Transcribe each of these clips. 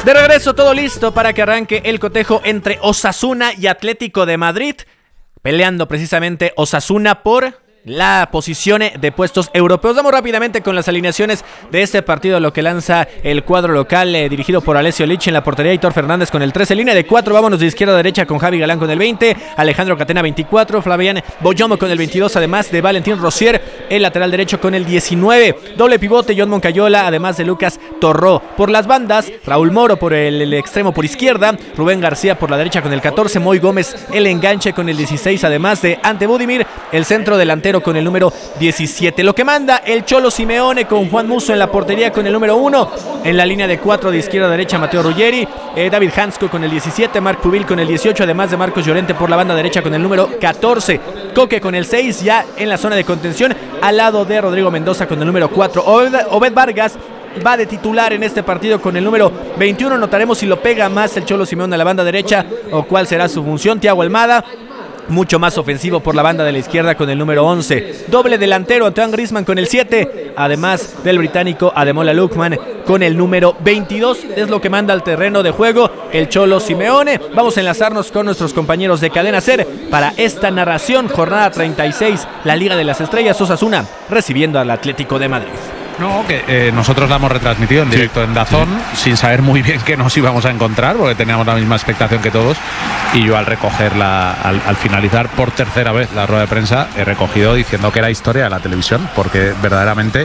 De regreso, todo listo para que arranque el cotejo entre Osasuna y Atlético de Madrid, peleando precisamente Osasuna por la posición de puestos europeos. Vamos rápidamente con las alineaciones de este partido, lo que lanza el cuadro local dirigido por Alessio Licci. En la portería, Aitor Fernández con el 13, línea de 4, vámonos de izquierda a derecha con Javi Galán con el 20, Alejandro Catena 24, Flavián Boyomo con el 22, además de Valentín Rosier, el lateral derecho con el 19, doble pivote John Moncayola, además de Lucas Torró. Por las bandas, Raúl Moro por el extremo por izquierda, Rubén García por la derecha con el 14, Moy Gómez el enganche con el 16, además de Ante Budimir, el centro delantero con el número 17. Lo que manda el Cholo Simeone con Juan Musso en la portería con el número 1. En la línea de 4 de izquierda a derecha, Matteo Ruggeri, David Hansko con el 17, Marc Pubil con el 18, además de Marcos Llorente por la banda derecha con el número 14. Coque con el 6, ya en la zona de contención, al lado de Rodrigo Mendoza con el número 4. Obed Vargas va de titular en este partido con el número 21. Notaremos si lo pega más el Cholo Simeone a la banda derecha o cuál será su función. Thiago Almada, mucho más ofensivo por la banda de la izquierda con el número 11. Doble delantero, Antoine Griezmann con el 7, además del británico Ademola Lookman con el número 22. Es lo que manda al terreno de juego el Cholo Simeone. Vamos a enlazarnos con nuestros compañeros de Cadena SER para esta narración. Jornada 36, la Liga de las Estrellas, Osasuna recibiendo al Atlético de Madrid. No, que nosotros la hemos retransmitido en directo en DAZN, sin saber muy bien qué nos íbamos a encontrar, porque teníamos la misma expectación que todos. Y yo al recogerla, al finalizar por tercera vez la rueda de prensa, he recogido diciendo que era historia de la televisión, porque verdaderamente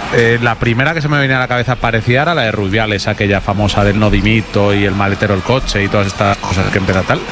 la primera que se me venía a la cabeza parecía era la de Rubiales, aquella famosa del no dimito y el maletero el coche y todas estas cosas que empieza tal.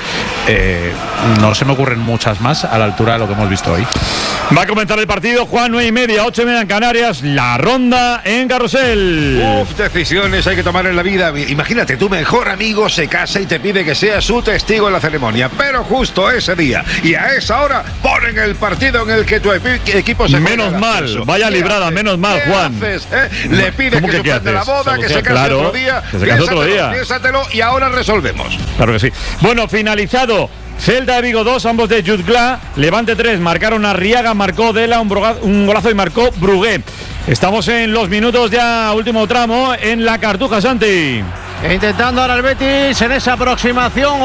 No se me ocurren muchas más a la altura de lo que hemos visto hoy. Va a comenzar el partido, Juan, 9:30, 8:30 en Canarias, la ronda en Carrusel. Decisiones hay que tomar en la vida. Imagínate, tu mejor amigo se casa y te pide que seas su testigo en la ceremonia, pero justo ese día y a esa hora ponen el partido en el que tu equipo se... Menos mal, vaya librada, menos mal, Juan. Haces, Le pide que suspenda la boda, que se case otro día. Que se case otro día. Piénsatelo y ahora resolvemos. Claro que sí. Bueno, finalizado. Celta de Vigo 2, ambos de Jutgla. Levante 3, marcaron Arriaga, marcó Dela, un golazo y marcó Brugué. Estamos en los minutos ya, último tramo, en la Cartuja, Santi. Intentando ahora el Betis en esa aproximación,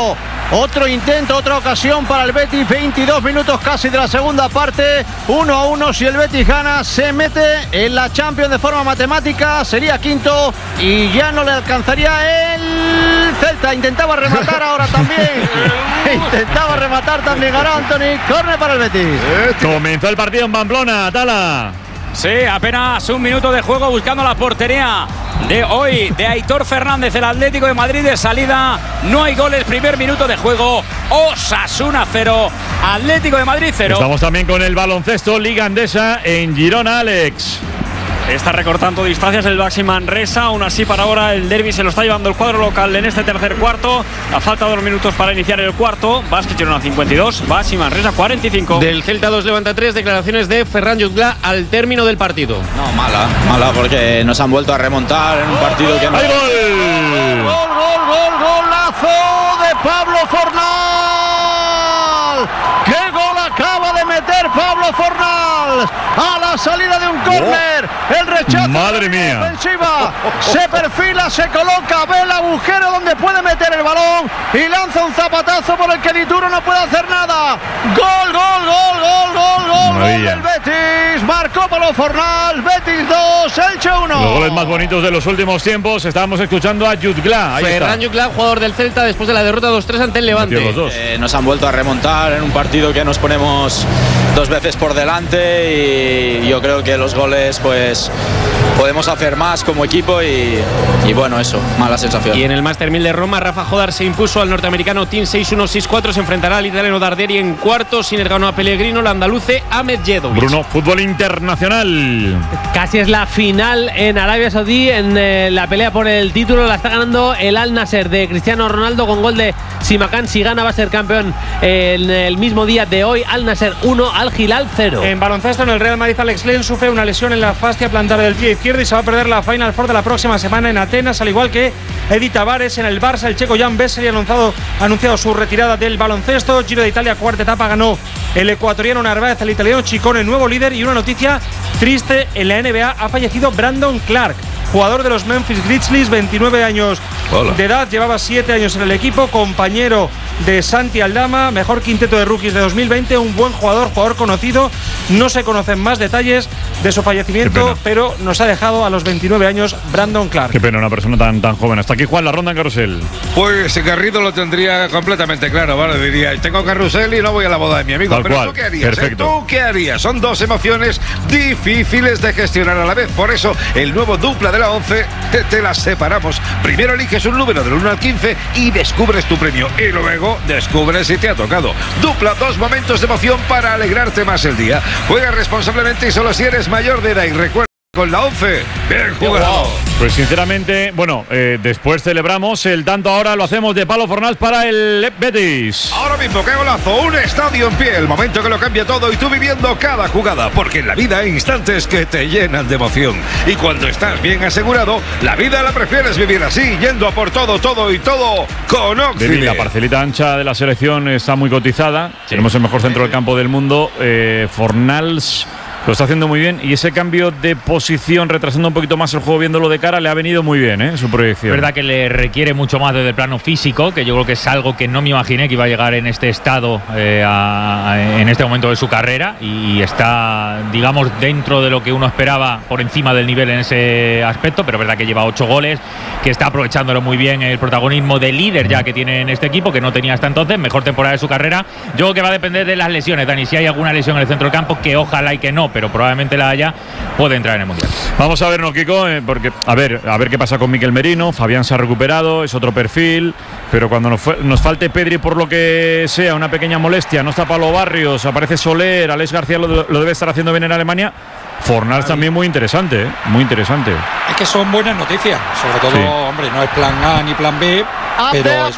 otro intento, otra ocasión para el Betis. 22 minutos casi de la segunda parte, 1-1. Si el Betis gana, se mete en la Champions de forma matemática, sería quinto y ya no le alcanzaría el Celta. Intentaba rematar ahora también. Intentaba rematar también ahora Anthony. Córner para el Betis. Comenzó el partido en Pamplona, Tala. Sí, apenas un minuto de juego buscando la portería de hoy de Aitor Fernández, el Atlético de Madrid. De salida no hay goles, primer minuto de juego, Osasuna 0, Atlético de Madrid 0. Estamos también con el baloncesto, Liga Endesa en Girona, Alex. Está recortando distancias el Baxi Manresa. Aún así, para ahora el derbi se lo está llevando el cuadro local en este tercer cuarto. A falta de 2 minutos para iniciar el cuarto. Básquet Girona 52, Baxi Manresa 45. Del Celta 2 Levante 3, declaraciones de Ferran Jutgla al término del partido. No, mala porque nos han vuelto a remontar en un partido que no... ¡Hay gol! ¡Golazo de Pablo Fornal! ¡Qué gol acaba de meter Pablo Fornal! A la salida de un córner, el rechazo. Madre mía. Defensiva, se perfila, se coloca, ve el agujero donde puede meter el balón y lanza un zapatazo por el que Dituro no puede hacer nada. Gol del Betis. Marcó Pablo Fornal. Betis 2, Elche 1. Los goles más bonitos de los últimos tiempos. Estábamos escuchando a Jutgla. Ferran Jutgla, jugador del Celta, después de la derrota 2-3 ante el Levante. Nos han vuelto a remontar en un partido que nos ponemos 2 veces por delante y yo creo que los goles pues podemos hacer más como equipo y bueno, eso, mala sensación. Y en el Master 1000 de Roma, Rafa Jodar se impuso al norteamericano Team 6-1-6-4. Se enfrentará al italiano Darderi en cuartos. Sinner ganó a Pellegrino, el andaluce Ahmed Jedovic. Bruno, fútbol internacional. Casi es la final en Arabia Saudí, en la pelea por el título. La está ganando el Al Nasser de Cristiano Ronaldo con gol de Simakan. Si gana va a ser campeón en el mismo día de hoy. Al Nasser 1, Al Hilal 0. En baloncesto, en el Real Madrid, Alex Len sufre una lesión en la fascia plantar del pie izquierdo y se va a perder la Final Four de la próxima semana en Atenas, al igual que Edith Tavares. En el Barça, el checo Jan Vesely ha anunciado su retirada del baloncesto. Giro de Italia, cuarta etapa, ganó el ecuatoriano Narváez, el italiano Chicone, nuevo líder. Y una noticia triste en la NBA, ha fallecido Brandon Clark, jugador de los Memphis Grizzlies, 29 años de edad, llevaba 7 años en el equipo, compañero de Santi Aldama, mejor quinteto de rookies de 2020, un buen jugador conocido. No se conocen más detalles de su fallecimiento, pero nos ha dejado a los 29 años Brandon Clark. Qué pena, una persona tan joven. Hasta aquí, Juan, la ronda en carrusel. Pues Garrido lo tendría completamente claro, ¿vale? Diría, tengo carrusel y no voy a la boda de mi amigo. Tal pero cual. ¿tú qué harías? Perfecto. ¿Tú qué harías? Son dos emociones difíciles de gestionar a la vez. Por eso, el nuevo dupla de la 11 te las separamos. Primero eliges un número del 1 al 15 y descubres tu premio. Y luego descubres si te ha tocado. Dupla, 2 momentos de emoción para alegrarte más el día. Juega responsablemente y solo si eres mayor de edad. Y recuerda, con la 11, bien jugado. Pues sinceramente, bueno, después celebramos el tanto, ahora lo hacemos de Pablo Fornals para el Betis. Ahora mismo, qué golazo, un estadio en pie, el momento que lo cambia todo y tú viviendo cada jugada, porque en la vida hay instantes que te llenan de emoción. Y cuando estás bien asegurado, la vida la prefieres vivir así, yendo a por todo con Oxide. La parcelita ancha de la selección está muy cotizada. Tenemos el mejor centro del campo del mundo. Fornals lo está haciendo muy bien y ese cambio de posición, retrasando un poquito más el juego, viéndolo de cara, le ha venido muy bien, su proyección. Es verdad que le requiere mucho más desde el plano físico, que yo creo que es algo que no me imaginé que iba a llegar en este estado en este momento de su carrera, y está, digamos, dentro de lo que uno esperaba, por encima del nivel en ese aspecto, pero es verdad que lleva 8 goles, que está aprovechándolo muy bien, el protagonismo de líder ya que tiene en este equipo, que no tenía hasta entonces, mejor temporada de su carrera. Yo creo que va a depender de las lesiones, Dani, si hay alguna lesión en el centro del campo, que ojalá y que no, pero probablemente la haya, puede entrar en el Mundial. Vamos a ver, ¿no, Kiko? Porque a ver qué pasa con Miquel Merino. Fabián se ha recuperado, es otro perfil, pero cuando nos falte Pedri por lo que sea, una pequeña molestia, no está Pablo Barrios, aparece Soler, Alex García lo debe estar haciendo bien en Alemania. Fornals también muy interesante, muy interesante. Es que son buenas noticias, sobre todo, hombre, no es plan A ni plan B. Cuidado.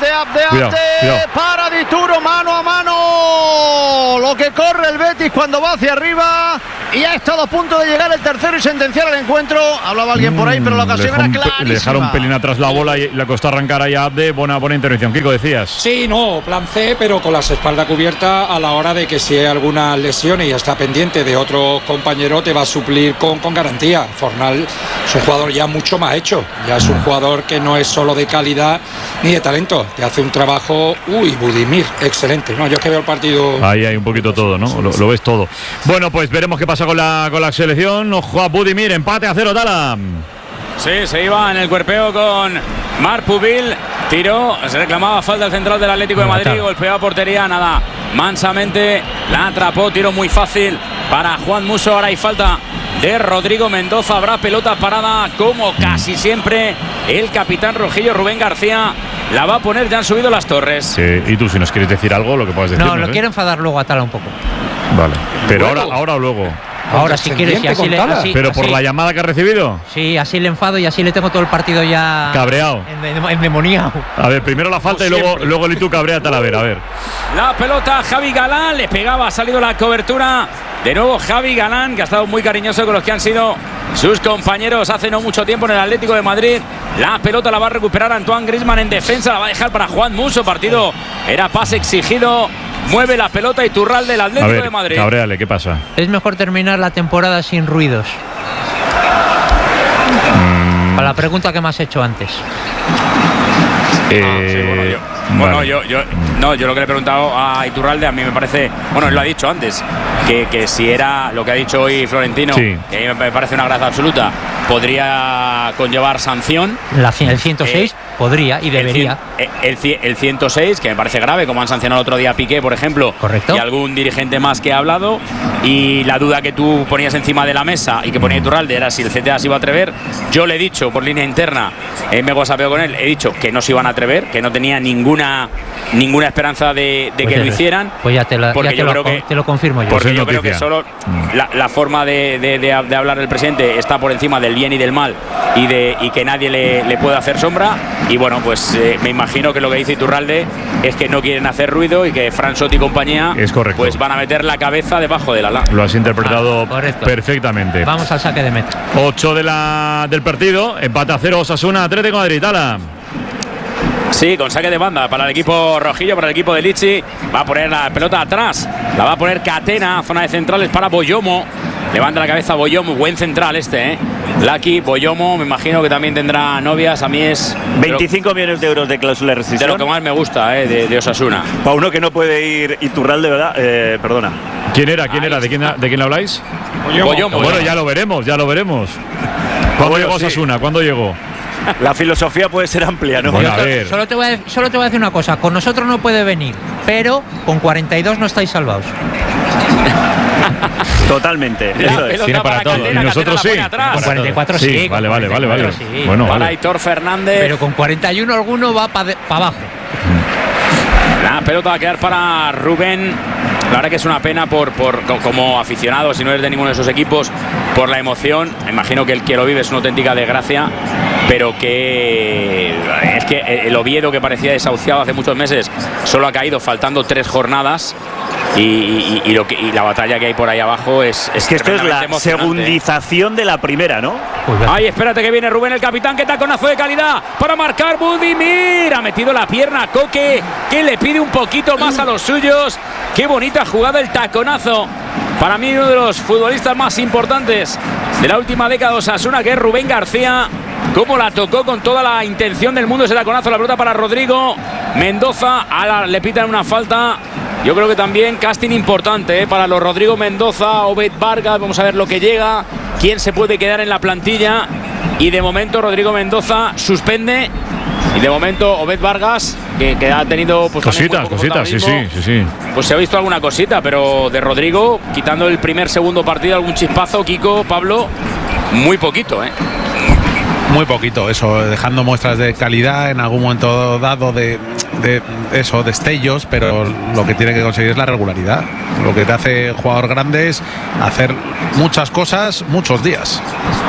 Para Dituro, mano a mano. Lo que corre el Betis cuando va hacia arriba. Y ha estado a punto de llegar el tercero y sentenciar el encuentro. Hablaba alguien por ahí, pero la ocasión era clarísima. Le dejaron un pelín atrás la bola y le costó arrancar ahí a Abde. Buena intervención. Kiko, decías. Sí, no, plan C, pero con las espaldas cubiertas a la hora de que si hay alguna lesión y está pendiente de otro compañero, te va a suplir con garantía. Fornals es un jugador ya mucho más hecho. Ya es un jugador que no es solo de calidad ni de talento. Te hace un trabajo. Budimir, excelente. No, yo es que veo el partido. Ahí hay un poquito todo, ¿no? Lo ves todo. Bueno, pues veremos qué pasa con la selección. Ojo a Budimir, empate a 0, Tala. Sí, se iba en el cuerpeo con Marc Pubil. Tiró, se reclamaba falta el central del Atlético de Madrid. Golpeó a portería, nada. Mansamente la atrapó, tiro muy fácil para Juan Musso. Ahora hay falta de Rodrigo Mendoza. Habrá pelota parada, como casi siempre. El capitán rojillo, Rubén García, la va a poner. Ya han subido las torres. Sí, y tú, si nos quieres decir algo, lo que puedas decir. No, lo quiero enfadar luego a Tala un poco. Vale, pero ahora o luego. Ahora, si quieres, y así pero por la llamada que ha recibido. Sí, así le enfado y así le tengo todo el partido ya cabreado, endemoniado. A ver, primero la falta y luego el Itu cabrea a Talavera. A ver. La pelota, Javi Galán le pegaba, ha salido la cobertura. De nuevo Javi Galán, que ha estado muy cariñoso con los que han sido sus compañeros hace no mucho tiempo en el Atlético de Madrid. La pelota la va a recuperar Antoine Griezmann en defensa, la va a dejar para Juan Musso. Partido era pase exigido. Mueve la pelota Iturralde del Atlético de Madrid. Cabréale, ¿qué pasa? Es mejor terminar la temporada sin ruidos. Para la pregunta que me has hecho antes. Yo lo que le he preguntado a Iturralde, a mí me parece, él lo ha dicho antes, que si era lo que ha dicho hoy Florentino, que me parece una gracia absoluta, podría conllevar sanción. El 106 podría y debería. El 106, que me parece grave, como han sancionado el otro día a Piqué, por ejemplo. Correcto. Y algún dirigente más que ha hablado. Y la duda que tú ponías encima de la mesa y que ponía Iturralde era si el CTA se iba a atrever. Yo le he dicho por línea interna, me whatsappeo con él, he dicho que no se iban a atrever, que no tenía ninguna esperanza de que lo hicieran. Pues ya te lo confirmo yo. Porque yo creo que solo la forma de hablar del presidente está por encima del bien y del mal y que nadie le puede hacer sombra. Y bueno, pues me imagino que lo que dice Iturralde es que no quieren hacer ruido y que Fran Sot y compañía pues van a meter la cabeza debajo del ala. Lo has interpretado perfectamente. Vamos al saque de meta. 8 del partido, empate a 0 Osasuna, Atlético de Madrid. Tala. Sí, con saque de banda para el equipo rojillo, para el equipo de Lichi. Va a poner la pelota atrás, la va a poner Catena, zona de centrales para Boyomo. Levanta la cabeza Boyomo, buen central Lucky, Boyomo, me imagino que también tendrá novias. A mí es 25 millones de euros de cláusula de rescisión. De lo que más me gusta, de Osasuna. Para uno que no puede ir Iturralde, ¿verdad? Perdona. ¿Quién era? ¿De quién habláis? Boyomo. Bueno, ya lo veremos. ¿Cuándo llegó Osasuna? ¿Cuándo llegó? La filosofía puede ser amplia, ¿no? Bueno, a ver. Solo te voy a decir una cosa. Con nosotros no puede venir, pero con 42 no estáis salvados. Totalmente. Eso es. Tiene para todo. Y nosotros sí. Con 44 sí. Vale. Sí. Bueno, para vale. Aitor Fernández. Pero con 41 alguno va para abajo. La pelota va a quedar para Rubén. La verdad que es una pena como aficionado, si no eres de ninguno de esos equipos, por la emoción. Me imagino que el que lo vive es una auténtica desgracia, pero que es que el Oviedo, que parecía desahuciado hace muchos meses, solo ha caído faltando 3 jornadas. Y la batalla que hay por ahí abajo es que esto es la segundización de la primera, ¿no? Ay, espérate que viene Rubén, el capitán, que taconazo de calidad para marcar Budimir. Ha metido la pierna a Coque, que le pide un poquito más a los suyos. Qué bonita jugada el taconazo. Para mí uno de los futbolistas más importantes de la última década de Osasuna, que es Rubén García. Cómo la tocó con toda la intención del mundo ese taconazo. La pelota para Rodrigo Mendoza. Ahora le pitan una falta. Yo creo que también casting importante para los Rodrigo Mendoza, Obed Vargas. Vamos a ver lo que llega, quién se puede quedar en la plantilla. Y de momento Rodrigo Mendoza suspende. Y de momento Obed Vargas, que ha tenido pues, cositas, sí. Pues se ha visto alguna cosita, pero de Rodrigo, quitando el segundo partido, algún chispazo, Kiko, Pablo, muy poquito, Muy poquito, eso, dejando muestras de calidad en algún momento dado de destellos, pero lo que tiene que conseguir es la regularidad. Lo que te hace jugador grande es hacer muchas cosas muchos días.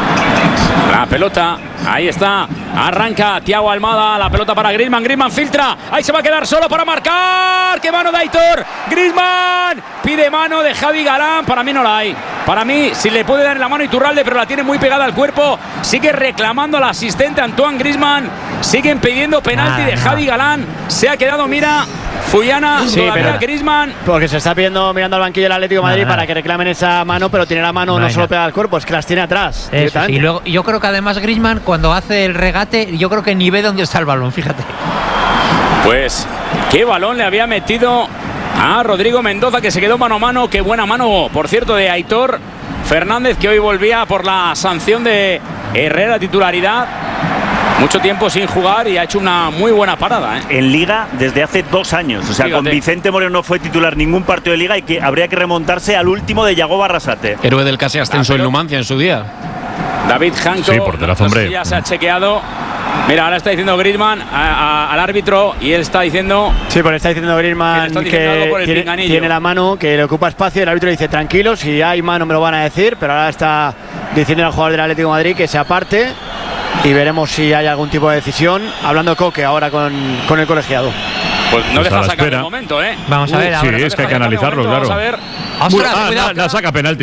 La pelota, ahí está, arranca Thiago Almada, la pelota para Griezmann filtra, ahí se va a quedar solo para marcar. ¡Qué mano de Aitor! Griezmann pide mano de Javi Galán, para mí no la hay. Para mí, si le puede dar la mano Iturralde, pero la tiene muy pegada al cuerpo. Sigue reclamando al asistente Antoine Griezmann. Siguen pidiendo penalti de Javi Galán. Se ha quedado, mira, Fuyana, todavía Griezmann. Porque se está mirando al banquillo del Atlético de Madrid para que reclamen esa mano, pero tiene la mano no solo pegada al cuerpo, es que las tiene atrás. Eso, y luego yo creo que además Griezmann, cuando hace el regate, yo creo que ni ve dónde está el balón, fíjate. Pues, qué balón le había metido a Rodrigo Mendoza, que se quedó mano a mano. Qué buena mano, por cierto, de Aitor Fernández, que hoy volvía por la sanción de Herrera, titularidad. Mucho tiempo sin jugar y ha hecho una muy buena parada. En Liga desde hace 2 años. O sea, fíjate, con Vicente Moreno no fue titular ningún partido de Liga y que habría que remontarse al último de Yago Barrasate. Héroe del casi ascenso en Numancia en su día. David Janko, sí, porterazo, hombre. Ya se ha chequeado. Mira, ahora está diciendo Griezmann al árbitro y él está diciendo... Sí, pero está diciendo Griezmann que tiene la mano, que le ocupa espacio. El árbitro dice, tranquilo, si hay mano me lo van a decir. Pero ahora está diciendo al jugador del Atlético de Madrid que se aparte. Y veremos si hay algún tipo de decisión. Hablando Coque ahora con el colegiado. Pues no deja sacar el momento, Vamos a ver. Sí, es que hay que analizarlo, claro. Vamos a ver. La saca penalti.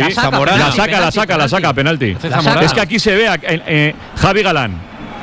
La saca penalti. Es que aquí se ve Javi Galán.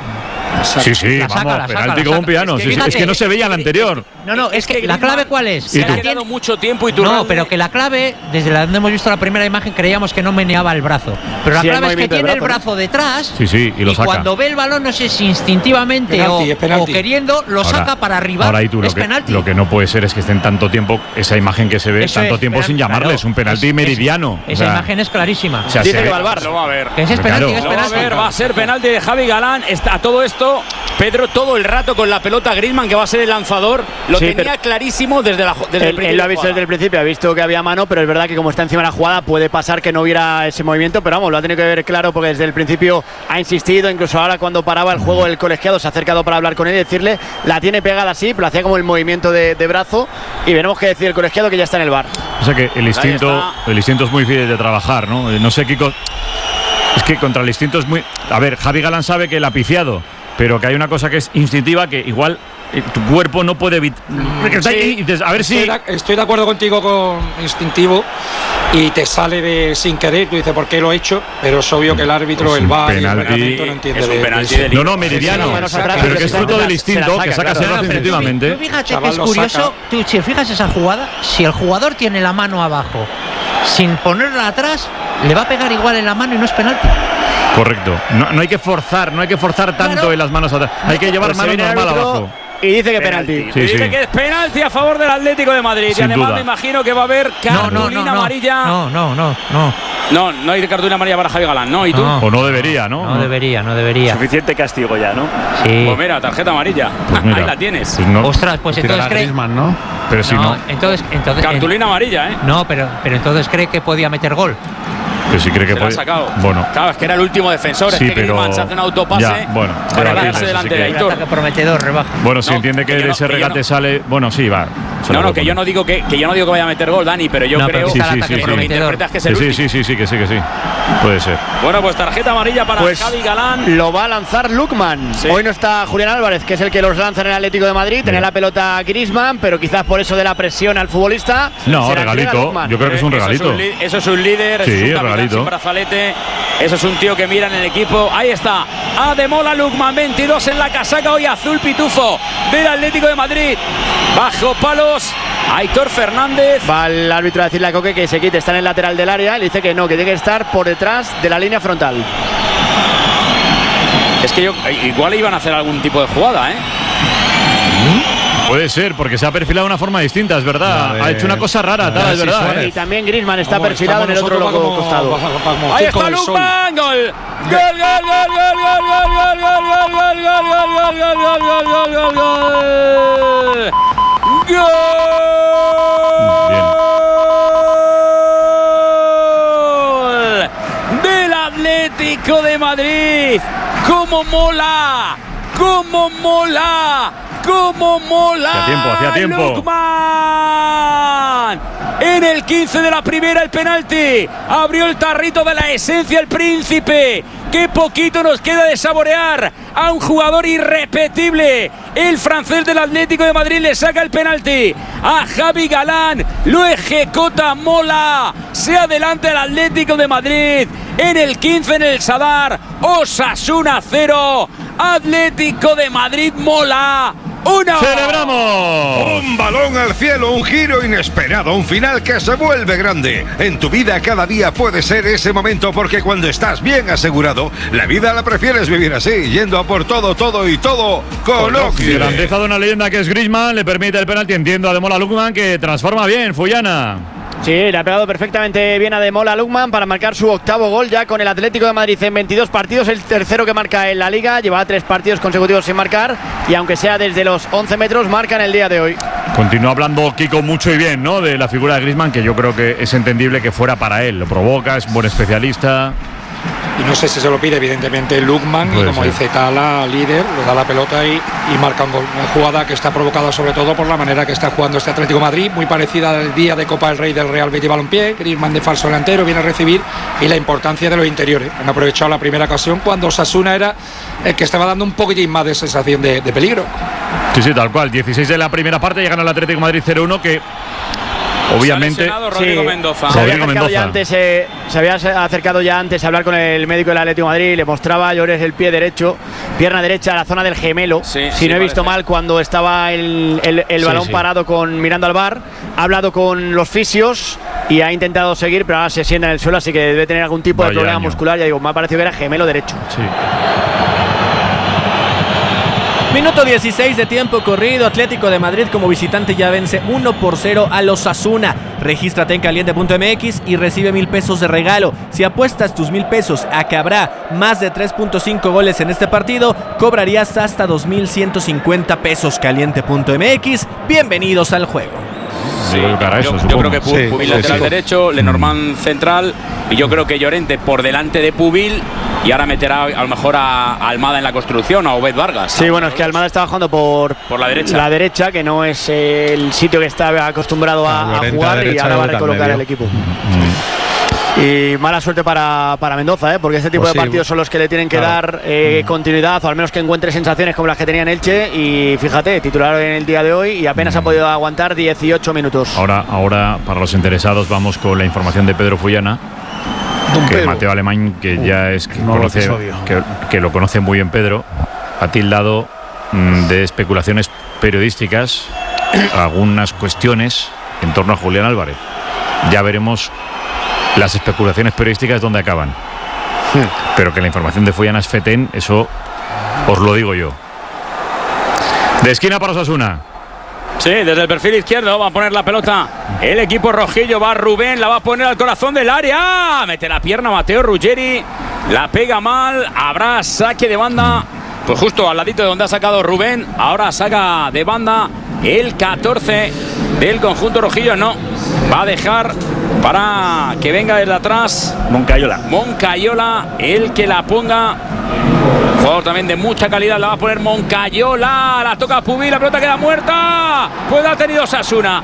Sí, vamos, penalti como un piano. Es que no se veía el anterior. No, es que la clave ¿cuál es? Se ha quedado mucho tiempo Iturralde. No, pero que la clave, desde donde hemos visto la primera imagen, creíamos que no meneaba el brazo. Pero la clave es que tiene el brazo detrás. Sí, y lo saca. Cuando ve el balón, no sé si instintivamente o queriendo, lo saca para arriba. Ahora, tú, es penalti. Lo que no puede ser es que estén tanto tiempo, esa imagen que se ve, tanto tiempo sin llamarle. Es un penalti meridiano. Esa imagen es clarísima. Dice que va al VAR. Lo va a ver. Es penalti, es penalti. Va a ser penalti de Javi Galán. A todo esto, Pedro todo el rato con la pelota Griezmann, que va a ser el lanzador, lo tenía clarísimo desde el principio. Él lo ha visto desde el principio, ha visto que había mano, pero es verdad que como está encima de la jugada puede pasar que no hubiera ese movimiento, pero vamos, lo ha tenido que ver claro porque desde el principio ha insistido, incluso ahora cuando paraba el juego el colegiado se ha acercado para hablar con él y decirle, la tiene pegada así, pero hacía como el movimiento de brazo y veremos qué decir el colegiado, que ya está en el VAR. O sea que el instinto es muy difícil de trabajar, ¿no? No sé, Kiko, es que contra el instinto es muy... A ver, Javi Galán sabe que la ha piciado, pero que hay una cosa que es instintiva, que igual tu cuerpo no puede evitar. Sí, a ver si. Estoy de acuerdo contigo con instintivo y te sale sin querer. Tú dices, ¿por qué lo he hecho? Pero es obvio que el árbitro, el VAR, el reglamento no entiende. Es un penalti no, meridiano. Pero que es fruto del instinto, que sacas instintivamente. Fíjate que es curioso. Tú, si fijas esa jugada, si el jugador tiene la mano abajo, sin ponerla atrás, le va a pegar igual en la mano y no es penalti. Correcto. No hay que forzar tanto Claro. en las manos atrás. Hay que llevar mano normal abajo. Y dice que penalti. Sí, Dice sí. que es penalti a favor del Atlético de Madrid. Sin y además duda. me imagino que va a haber cartulina amarilla. No hay cartulina amarilla para Javi Galán, ¿no? ¿Y tú? O no debería, ¿no? No debería. Suficiente castigo ya, ¿no? Sí. Pues mira, tarjeta amarilla. Pues mira, Ahí la tienes. pues no. Ostras, pues Tirar entonces a cree. Griezmann, ¿no? Pero si no. Entonces Cartulina amarilla, ¿eh? No, pero entonces cree que podía meter gol. Pero si cree que Se la ha puede. sacado. Bueno. Claro, es que era el último defensor. Sí, es que pero- Griezmann se hace un autopase Ya, bueno, para debatible, quedarse eso delante sí de que- Aitor. Ataque prometedor, rebaja. Bueno, si No, entiende que que yo de no- ese que yo regate no- sale. Bueno, sí, va. se lo No, puedo que yo poner. no digo que yo no digo que vaya a meter gol, Dani, pero yo No, creo pero Sí, está el sí, ataque sí, que lo que sí. interpretas que es el último. Sí. Puede ser. Bueno, pues tarjeta amarilla para Pues Javi Galán. lo va a lanzar Lukman. Sí. Hoy no está Julián Álvarez, que es el que los lanza en el Atlético de Madrid. Tenía la pelota Griezmann, pero quizás por eso de la presión al futbolista. No, se la entrega regalito. Lukman. Yo creo que es un regalito. Eso es un líder, Sí, eso es un capitán regalito. sin brazalete. Eso es un tío que mira en el equipo. Ahí está. Ademola Lukman, 22 en la casaca hoy azul pitufo del Atlético de Madrid. Bajo palos. Aitor Fernández. Va el árbitro a decirle a Coque que se quite, está en el lateral del área. Le dice que no, que tiene que estar por detrás de la línea frontal. Es que igual iban a hacer algún tipo de jugada, ¿eh? Puede ser, porque se ha perfilado de una forma distinta, es verdad. Ha hecho una cosa rara, tal, es verdad. Y también Griezmann está Vamos, perfilado en el otro estamos nosotros costado. como Ahí circo está del sol. Lukman. Gol. Gol, gol, gol, gol, gol, gol, gol, gol, gol, gol, gol, gol, gol, gol, gol, gol, gol. Gol del Atlético de Madrid. ¡Cómo mola! ¡Cómo mola! ¡Cómo mola! Hacía tiempo. Lukman. En el 15 de la primera el penalti. Abrió el tarrito de la esencia el príncipe. Qué poquito nos queda de saborear a un jugador irrepetible. El francés del Atlético de Madrid le saca el penalti a Javi Galán. Lo ejecuta Mola. Se adelanta el Atlético de Madrid. En el 15 en el Sadar. Osasuna 0. Atlético de Madrid Mola 1. ¡Celebramos! Un balón al cielo, un giro inesperado, un final que se vuelve grande. En tu vida cada día puede ser ese momento, porque cuando estás bien asegurado, la vida la prefieres vivir así, yendo a por todo con Oxy. Grandeza de una leyenda que es Griezmann, le permite el penalti. Entiendo a Ademola Lukman, que transforma bien, Fuyana. Sí, le ha pegado perfectamente bien a Ademola Lukman para marcar su octavo gol ya con el Atlético de Madrid en 22 partidos, el tercero que marca en la Liga. Lleva 3 partidos consecutivos sin marcar y aunque sea desde los 11 metros, marca en el día de hoy. Continúa hablando Kiko mucho y bien, ¿no? De la figura de Griezmann, que yo creo que es entendible que fuera para él. Lo provoca, es un buen especialista. Y no sé si se lo pide, evidentemente, Lukman. Y Puede como ser. dice Tala, líder, le da la pelota y marca un gol. Una jugada que está provocada sobre todo por la manera que está jugando este Atlético de Madrid, muy parecida al día de Copa del Rey del Real Betis Balompié. Griezmann de falso delantero viene a recibir, y la importancia de los interiores. Han aprovechado la primera ocasión cuando Osasuna era el que estaba dando un poquitín más de sensación de peligro. Sí, tal cual. 16 de la primera parte, llegan al Atlético de Madrid 0-1, que obviamente. Rodrigo Mendoza. Se había, Rodrigo acercado ya Mendoza. antes, se había acercado ya antes a hablar con el médico del Atlético de Madrid. Le mostraba Llores el pie derecho, pierna derecha, a la zona del gemelo. Sí, si sí, no he visto parece. mal, cuando estaba el balón parado mirando al bar, ha hablado con los fisios y ha intentado seguir, pero ahora se sienta en el suelo, así que debe tener algún tipo de Vaya problema año. muscular. Ya digo, me ha parecido que era gemelo derecho. Sí. Minuto 16 de tiempo corrido. Atlético de Madrid como visitante ya vence 1-0 a los Osasuna. Regístrate en caliente.mx y recibe 1,000 pesos de regalo. Si apuestas tus 1,000 pesos a que habrá más de 3.5 goles en este partido, cobrarías hasta 2,150 pesos. Caliente.mx. Bienvenidos al juego. Sí, para eso, yo supongo. creo que Pubil lateral derecho, Lenormand central, y yo creo que Llorente por delante de Pubil, y ahora meterá a lo mejor a Almada en la construcción, a Obed Vargas. Sí, bueno, es que Almada está bajando por la derecha. La derecha, que no es el sitio que está acostumbrado a jugar, y ahora va a recolocar el equipo. Y mala suerte para Mendoza, porque este tipo Pues de partidos son los que le tienen que dar continuidad, o al menos que encuentre sensaciones como las que tenía en Elche. Y fíjate, titular en el día de hoy y apenas ha podido aguantar 18 minutos. Ahora, para los interesados, vamos con la información de Pedro Fuyana. Que Pedro. Mateo Alemán, que ya es nuevo episodio. que lo conoce muy bien Pedro, ha tildado de especulaciones periodísticas algunas cuestiones en torno a Julián Álvarez. Ya veremos las especulaciones periodísticas donde acaban. Pero que la información de Fuyan Asfeten, eso os lo digo yo. De esquina para Osasuna. Sí, desde el perfil izquierdo va a poner la pelota el equipo rojillo. Va Rubén, la va a poner al corazón del área. Mete la pierna Matteo Ruggeri. La pega mal. Habrá saque de banda. Pues justo al ladito de donde ha sacado Rubén. Ahora saca de banda el 14 del conjunto rojillo. No, va a dejar para que venga desde atrás Moncayola, el que la ponga. Jugador también de mucha calidad, la va a poner Moncayola, la toca Pubil, la pelota queda muerta. Pues la ha tenido Osasuna,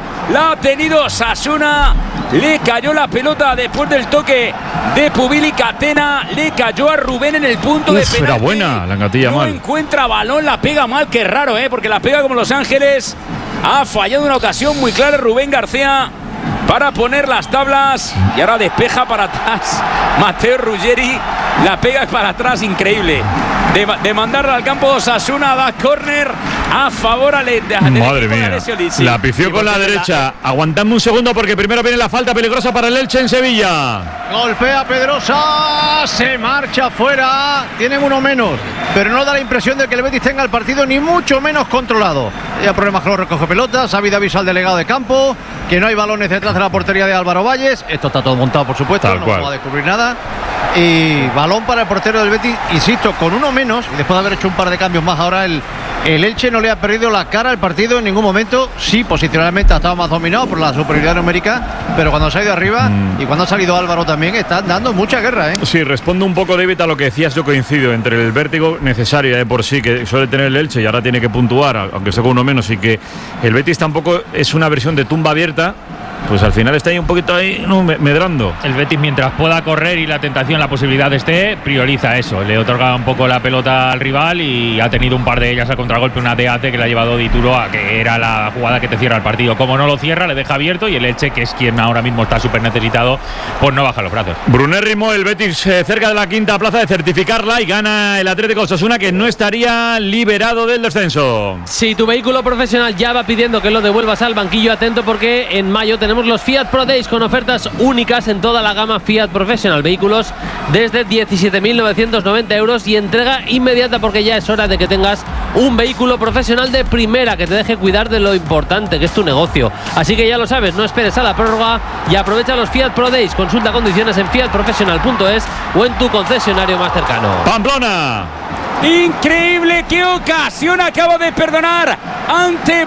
le cayó la pelota después del toque de Pubil y Catena, le cayó a Rubén en el punto de penalti. Era buena, la engatilla mal. No encuentra balón, la pega mal, qué raro, porque la pega como Los Ángeles. Ha fallado una ocasión muy clara Rubén García para poner las tablas y ahora despeja para atrás Matteo Ruggeri, la pega para atrás, increíble, de mandarla al campo de Osasuna. Da córner a favor madre mía, la pifió con la derecha. Aguantadme un segundo porque primero viene la falta peligrosa para el Elche en Sevilla. Golpea Pedrosa, se marcha fuera, tienen uno menos, pero no da la impresión de que el Betis tenga el partido ni mucho menos controlado. Hay problemas con los recoge pelotas, ha habido aviso al delegado de campo, que no hay balones detrás de la portería de Álvaro Valles. Esto está todo montado, por supuesto, no va a descubrir nada. Y balón para el portero del Betis, insisto, con uno menos, y después de haber hecho un par de cambios más, ahora el Elche no le ha perdido la cara al partido en ningún momento. Sí, posicionalmente ha estado más dominado por la superioridad numérica, pero cuando se ha ido arriba y cuando ha salido Álvaro también, están dando mucha guerra, Sí, respondo un poco, David, a lo que decías. Yo coincido entre el vértigo necesario de por sí que suele tener el Elche y ahora tiene que puntuar, aunque sea con uno menos, y que el Betis tampoco es una versión de tumba abierta. Pues al final está ahí un poquito medrando. El Betis, mientras pueda correr y la tentación, la posibilidad esté, prioriza eso. Le otorga un poco la pelota al rival y ha tenido un par de ellas al contragolpe, una de Ate que le ha llevado Dituro a que era la jugada que te cierra el partido. Como no lo cierra, le deja abierto y el Elche, que es quien ahora mismo está súper necesitado, pues no baja los brazos. Brunérrimo, el Betis cerca de la quinta plaza de certificarla y gana el Atlético Osasuna, que no estaría liberado del descenso. Si tu vehículo profesional ya va pidiendo que lo devuelvas al banquillo, atento porque en mayo tenemos los Fiat Pro Days con ofertas únicas en toda la gama Fiat Professional. Vehículos desde 17.990 euros y entrega inmediata, porque ya es hora de que tengas un vehículo profesional de primera que te deje cuidar de lo importante que es tu negocio. Así que ya lo sabes, no esperes a la prórroga y aprovecha los Fiat Pro Days. Consulta condiciones en fiatprofessional.es o en tu concesionario más cercano. ¡Pamplona! Increíble, qué ocasión acaba de perdonar ante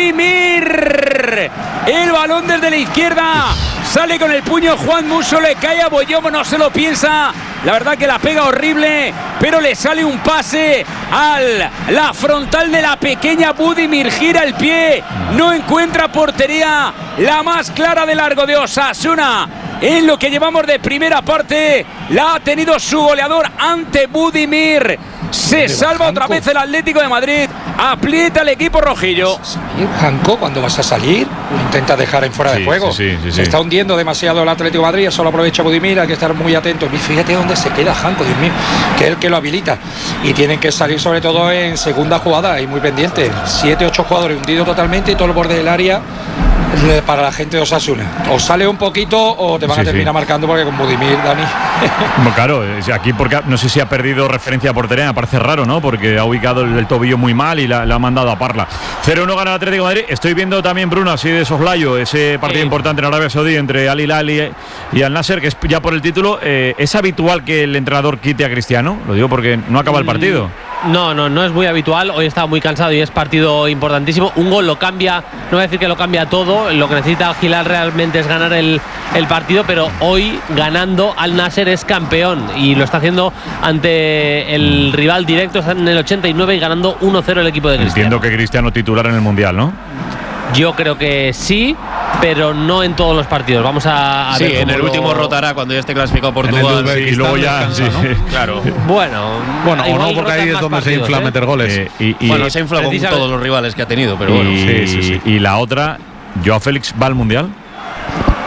Budimir. El balón desde la izquierda, sale con el puño Juan Musso, le cae a Boyomo, no se lo piensa. La verdad que la pega horrible, pero le sale un pase a la frontal de la pequeña Budimir, gira el pie, no encuentra portería. La más clara de largo de Osasuna en lo que llevamos de primera parte, la ha tenido su goleador ante Budimir. Se salva otra vez el Atlético de Madrid, aprieta el equipo rojillo. Janko, cuando vas a salir, intenta dejar en fuera de juego. Sí. Se está hundiendo demasiado el Atlético de Madrid, solo aprovecha Budimir, hay que estar muy atento. Fíjate dónde se queda Janko, Dios mío, que es el que lo habilita. Y tienen que salir sobre todo en segunda jugada, y muy pendiente. 7-8 jugadores hundidos totalmente y todo el borde del área para la gente de Osasuna. O sale un poquito o te van a terminar marcando, porque con Budimir, Dani. Claro, aquí porque no sé si ha perdido referencia a portería, me parece raro, ¿no? Porque ha ubicado el tobillo muy mal y la ha mandado a Parla. 0-1 gana el Atlético de Madrid. Estoy viendo también, Bruno, así de soslayo, ese partido importante en Arabia Saudí entre Al Hilal y Al Nasser, que es ya por el título. ¿Es habitual que el entrenador quite a Cristiano? Lo digo porque no acaba el partido. No es muy habitual. Hoy está muy cansado y es partido importantísimo. Un gol lo cambia, no voy a decir que lo cambia todo. Lo que necesita Hilal realmente es ganar el partido, pero hoy ganando Al Nasser es campeón y lo está haciendo ante el rival directo. Está en el 89 y ganando 1-0 el equipo de Cristiano. Entiendo que Cristiano titular en el Mundial, ¿no? Yo creo que sí, pero no en todos los partidos. Vamos a ver. Sí, en el último rotará cuando ya esté clasificado Portugal. Y luego ya, ¿no? Claro. Bueno, o no, porque ahí es donde se infla meter goles. Bueno, se infla con todos los rivales que ha tenido, pero bueno. Y la otra, ¿Joao Félix va al Mundial?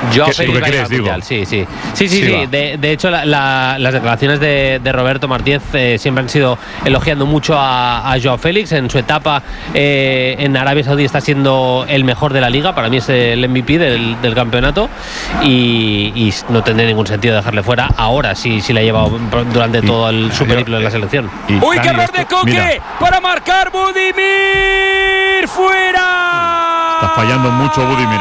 Yo Félix va a ir al Mundial, sí. De hecho, las declaraciones de Roberto Martínez siempre han sido elogiando mucho a Joao Félix. En su etapa en Arabia Saudí está siendo el mejor de la liga. Para mí es el MVP del campeonato y no tendría ningún sentido dejarle fuera ahora, si la ha llevado durante todo su periplo en la selección. ¡Uy, qué error de Koke! Para marcar Budimir. ¡Fuera! Está fallando mucho Budimir,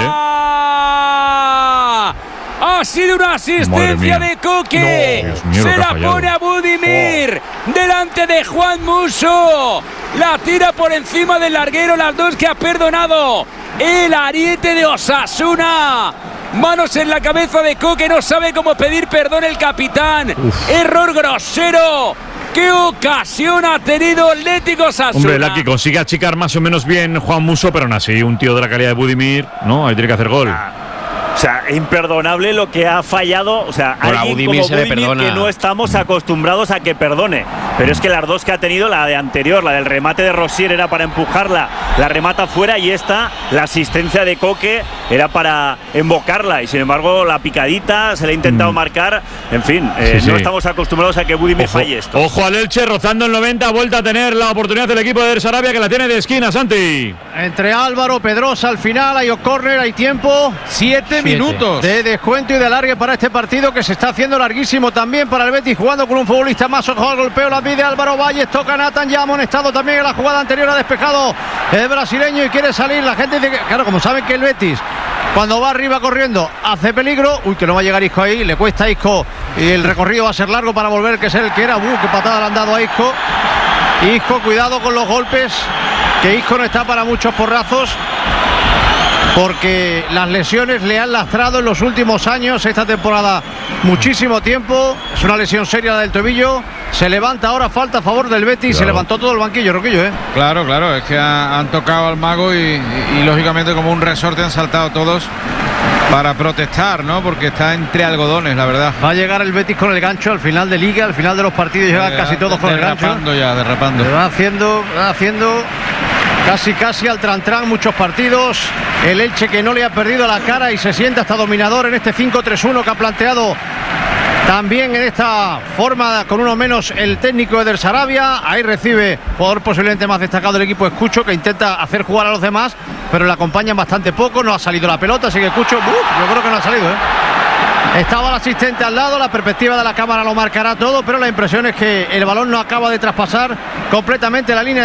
Ha sido una asistencia de Koke. Se la pone a Budimir delante de Juan Musso. La tira por encima del larguero. Las dos que ha perdonado el ariete de Osasuna. Manos en la cabeza de Koke. No sabe cómo pedir perdón el capitán. Error grosero. ¿Qué ocasión ha tenido Atlético Osasuna? Hombre, Laki consigue achicar más o menos bien Juan Musso, pero aún así, un tío de la calidad de Budimir, ¿no? Ahí tiene que hacer gol. O sea, imperdonable lo que ha fallado. O sea, alguien como Budimir que no estamos acostumbrados a que perdone. Pero es que las dos que ha tenido, la de anterior, la del remate de Rosier era para empujarla, la remata fuera, y esta, la asistencia de Koke, era para embocarla. Y sin embargo, la picadita se le ha intentado marcar. En fin, no estamos acostumbrados a que Budimir falle esto. Ojo al Elche, rozando el 90, vuelta a tener la oportunidad del equipo de Sarabia, que la tiene de esquina, Santi. Entre Álvaro, Pedrosa al final, hay córner, hay tiempo. 7 minutos de descuento y de alargue para este partido, que se está haciendo larguísimo también para el Betis, jugando con un futbolista más. Ojo al golpeo, la pide Álvaro Valles, toca Nathan, ya ha amonestado también en la jugada anterior, ha despejado el brasileño y quiere salir. La gente dice que, claro, como saben que el Betis cuando va arriba corriendo hace peligro. Uy, que no va a llegar Isco ahí, le cuesta a Isco y el recorrido va a ser largo para volver, que es el que era. Qué patada le han dado a Isco. Isco, cuidado con los golpes, que Isco no está para muchos porrazos, porque las lesiones le han lastrado en los últimos años, esta temporada muchísimo tiempo. Es una lesión seria la del tobillo. Se levanta ahora, falta a favor del Betis. Claro. Se levantó todo el banquillo, Roquillo, Claro, es que han tocado al mago y lógicamente como un resorte han saltado todos para protestar, ¿no? Porque está entre algodones, la verdad. Va a llegar el Betis con el gancho al final de Liga, al final de los partidos llegan casi todos con el gancho. Derrapando. Se va haciendo casi al tran-tran muchos partidos. El Elche, que no le ha perdido la cara y se siente hasta dominador en este 5-3-1 que ha planteado también en esta forma, con uno menos, el técnico Eder Sarabia. Ahí recibe, jugador posiblemente más destacado del equipo, Escucho, que intenta hacer jugar a los demás, pero le acompañan bastante poco. No ha salido la pelota, así que Escucho, yo creo que no ha salido, Estaba el asistente al lado, la perspectiva de la cámara lo marcará todo, pero la impresión es que el balón no acaba de traspasar completamente la línea